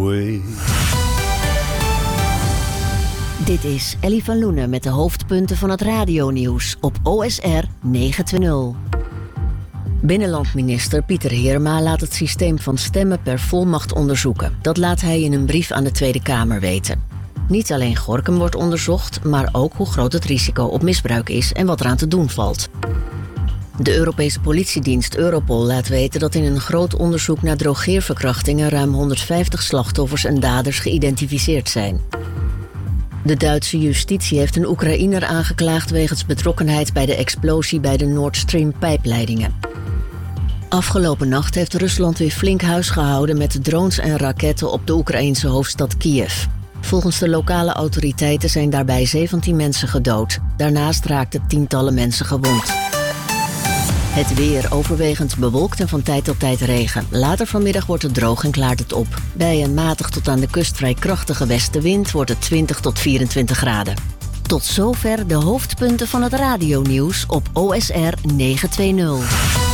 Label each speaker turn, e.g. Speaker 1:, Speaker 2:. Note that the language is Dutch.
Speaker 1: away.
Speaker 2: Dit is Ellie van Loenen met de hoofdpunten van het radionieuws op OSR 920. Binnenlandminister Pieter Heerma laat het systeem van stemmen per volmacht onderzoeken. Dat laat hij in een brief aan de Tweede Kamer weten. Niet alleen Gorinchem wordt onderzocht, maar ook hoe groot het risico op misbruik is en wat eraan te doen valt. De Europese politiedienst Europol laat weten dat in een groot onderzoek naar drogeerverkrachtingen ruim 150 slachtoffers en daders geïdentificeerd zijn. De Duitse justitie heeft een Oekraïner aangeklaagd wegens betrokkenheid bij de explosie bij de Nord Stream-pijpleidingen. Afgelopen nacht heeft Rusland weer flink huisgehouden met drones en raketten op de Oekraïnse hoofdstad Kiev. Volgens de lokale autoriteiten zijn daarbij 17 mensen gedood. Daarnaast raakten tientallen mensen gewond. Het weer overwegend bewolkt en van tijd tot tijd regen. Later vanmiddag wordt het droog en klaart het op. Bij een matig tot aan de kust vrij krachtige westenwind wordt het 20 tot 24 graden. Tot zover de hoofdpunten van het radionieuws op OSR 920.